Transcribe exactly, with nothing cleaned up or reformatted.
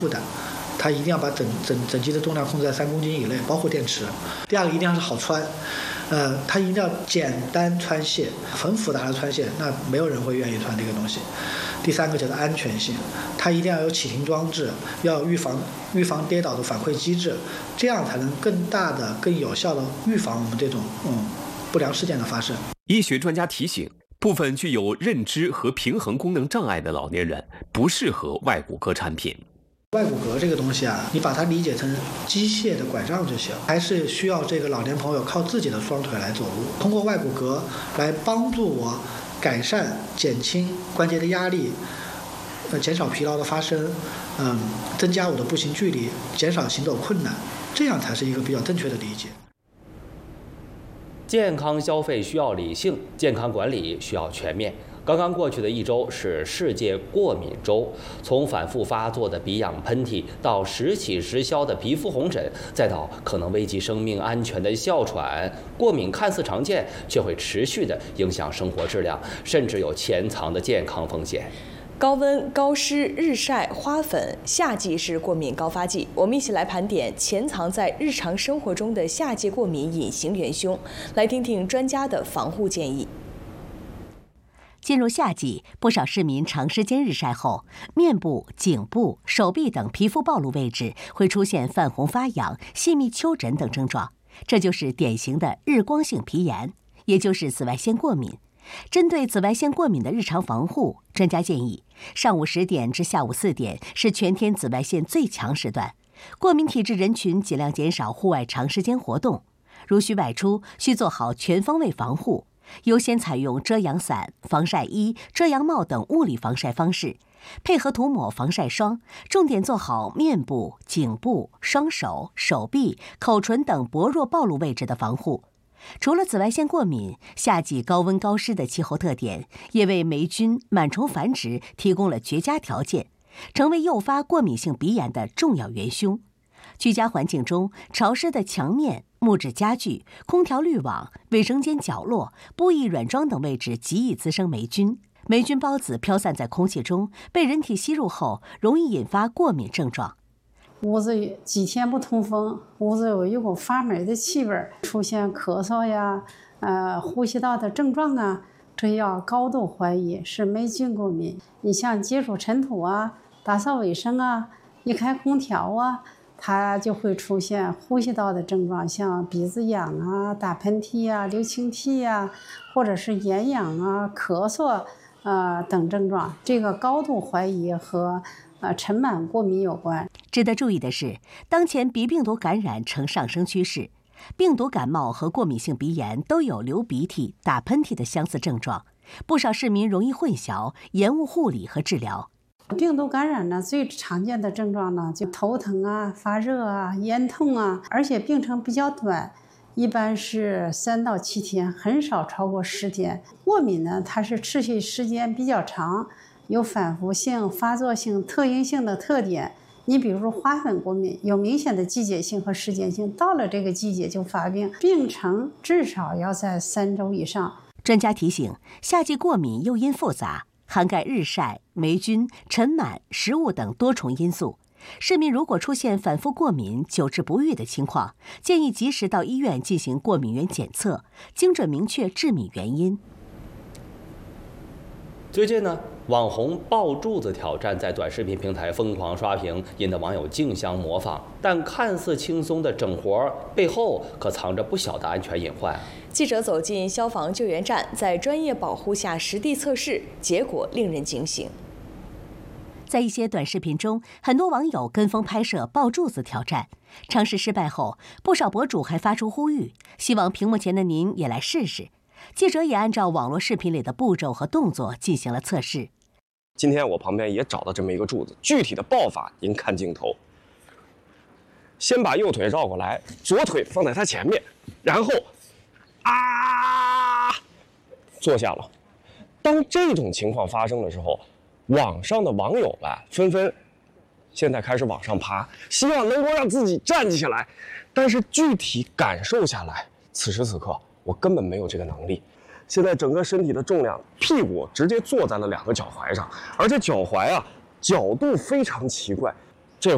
负担，它一定要把整整整机的重量控制在三公斤以内，包括电池。第二个一定要是好穿，呃，它一定要简单穿卸，很复杂的穿卸，那没有人会愿意穿这个东西。第三个就是安全性，它一定要有启停装置，要预防预防跌倒的反馈机制，这样才能更大的、更有效的预防我们这种嗯不良事件的发生。 医学专家提醒，部分具有认知和平衡功能障碍的老年人不适合外骨骼产品。 外骨骼这个东西啊，你把它理解成机械的拐杖就行，还是需要这个老年朋友靠自己的双腿来走路，通过外骨骼来帮助我改善、减轻关节的压力，呃，减少疲劳的发生，嗯，增加我的步行距离，减少行走困难，这样才是一个比较正确的理解。 健康消费需要理性，健康管理需要全面。刚刚过去的一周是世界过敏周，从反复发作的鼻痒喷嚏，到时起时消的皮肤红疹，再到可能危及生命安全的哮喘，过敏看似常见，却会持续的影响生活质量，甚至有潜藏的健康风险。 高温、高湿、日晒、花粉，夏季是过敏高发季。我们一起来盘点潜藏在日常生活中的夏季过敏隐形元凶，来听听专家的防护建议。 进入夏季，不少市民长时间日晒后，面部、颈部、手臂等皮肤暴露位置会出现泛红发痒、细密丘疹等症状，这就是典型的日光性皮炎，也就是紫外线过敏。针对紫外线过敏的日常防护，专家建议，上午十点至下午四点是全天紫外线最强时段，过敏体质人群尽量减少户外长时间活动，如需外出，需做好全方位防护。优先采用遮阳伞、防晒衣、遮阳帽等物理防晒方式，配合涂抹防晒霜，重点做好面部、颈部、双手、手臂、口唇等薄弱暴露位置的防护。除了紫外线过敏，夏季高温高湿的气候特点也为霉菌、螨虫繁殖提供了绝佳条件，成为诱发过敏性鼻炎的重要元凶。居家环境中，潮湿的墙面、木质家具、空调滤网、卫生间角落、布艺软装等位置极易滋生霉菌。霉菌孢子飘散在空气中，被人体吸入后，容易引发过敏症状。 屋子几天不通风，屋子有一股发霉的气味，出现咳嗽呀、呃呼吸道的症状啊，这要高度怀疑是霉菌过敏。你像接触尘土啊、打扫卫生啊、一开空调啊，它就会出现呼吸道的症状，像鼻子痒啊、打喷嚏啊、流清涕啊，或者是眼痒啊、咳嗽呃等症状。这个高度怀疑和呃尘螨过敏有关。 值得注意的是，当前鼻病毒感染呈上升趋势，病毒感冒和过敏性鼻炎都有流鼻涕、打喷嚏的相似症状，不少市民容易混淆，延误护理和治疗。 病毒感染呢，最常见的症状呢，就头疼啊、发热啊、咽痛啊，而且病程比较短，一般是三到七天，很少超过十天。过敏呢，它是持续时间比较长，有反复性、发作性、特应性的特点。你比如说花粉过敏，有明显的季节性和时间性，到了这个季节就发病，病程至少要在三周以上。 专家提醒，夏季过敏诱因复杂，涵盖日晒、霉菌、尘螨、食物等多重因素。市民如果出现反复过敏、久治不愈的情况，建议及时到医院进行过敏原检测，精准明确致敏原因。 最近呢，网红抱柱子挑战在短视频平台疯狂刷屏，引得网友竞相模仿。但看似轻松的整活背后，可藏着不小的安全隐患。 记者走进消防救援站，在专业保护下实地测试，结果令人警醒。 在一些短视频中，很多网友跟风拍摄抱柱子挑战，尝试失败后，不少博主还发出呼吁，希望屏幕前的您也来试试。记者也按照网络视频里的步骤和动作进行了测试。 今天我旁边也找到这么一个柱子，具体的抱法您看镜头。先把右腿绕过来，左腿放在它前面，然后啊坐下了。当这种情况发生的时候，网上的网友吧纷纷现在开始往上爬，希望能够让自己站起来。但是具体感受下来，此时此刻我根本没有这个能力。现在整个身体的重量，屁股直接坐在了两个脚踝上，而且脚踝啊角度非常奇怪，